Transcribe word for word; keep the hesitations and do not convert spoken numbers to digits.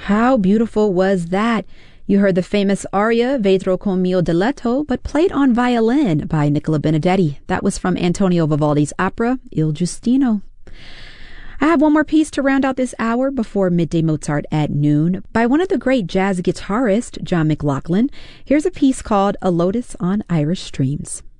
How beautiful was that? You heard the famous aria Vetro con mio diletto, but played on violin by Nicola Benedetti. That was from Antonio Vivaldi's opera, Il Giustino. I have one more piece to round out this hour before Midday Mozart at noon by one of the great jazz guitarists, John McLaughlin. Here's a piece called A Lotus on Irish Streams.